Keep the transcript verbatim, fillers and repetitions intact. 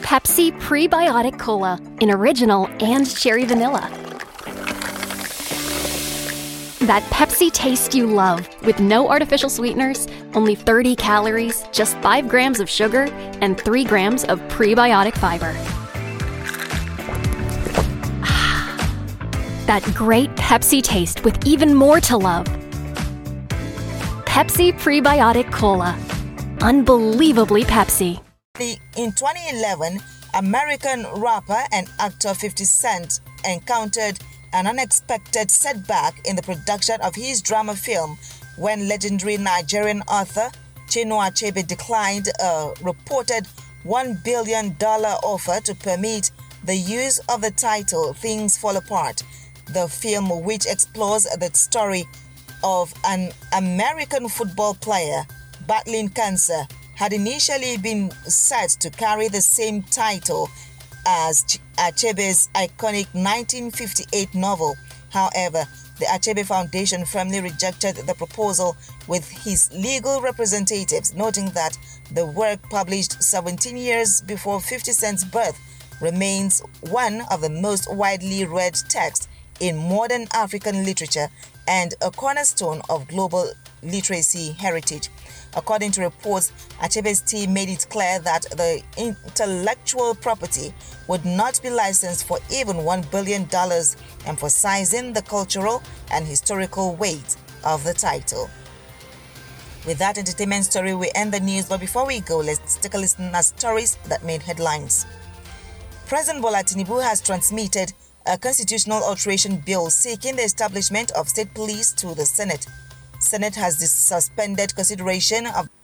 Pepsi Prebiotic Cola in original and cherry vanilla. That Pepsi taste you love, with no artificial sweeteners, only thirty calories, just five grams of sugar, and three grams of prebiotic fiber. That great Pepsi taste with even more to love. Pepsi Prebiotic Cola. Unbelievably Pepsi. In twenty eleven, American rapper and actor fifty Cent encountered an unexpected setback in the production of his drama film when legendary Nigerian author Chinua Achebe declined a reported one billion dollars offer to permit the use of the title Things Fall Apart. The film, which explores the story of an American football player battling cancer, had initially been set to carry the same title as Achebe's iconic nineteen fifty-eight novel. However, the Achebe Foundation firmly rejected the proposal, with his legal representatives noting that the work, published seventeen years before fifty Cent's birth, remains one of the most widely read texts in modern African literature and a cornerstone of global literacy heritage. According to reports, Achebe's team made it clear that the intellectual property would not be licensed for even one billion dollars, emphasizing the cultural and historical weight of the title. With that entertainment story, we end the news, but before we go, let's take a listen at stories that made headlines. President Bola Tinubu has transmitted a constitutional alteration bill seeking the establishment of state police to the Senate. Senate has suspended consideration of